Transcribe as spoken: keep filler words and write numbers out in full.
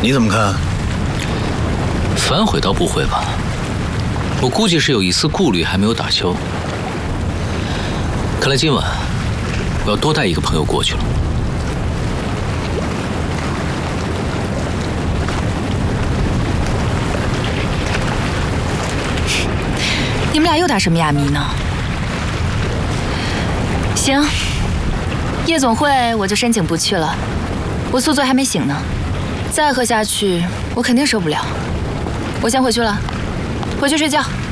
你怎么看？ 反悔倒不会吧，我估计是有一丝顾虑还没有打消。看来今晚我要多带一个朋友过去了。 你们俩又打什么哑谜呢？行，夜总会我就申请不去了，我宿醉还没醒呢，再喝下去我肯定受不了。我先回去了，回去睡觉。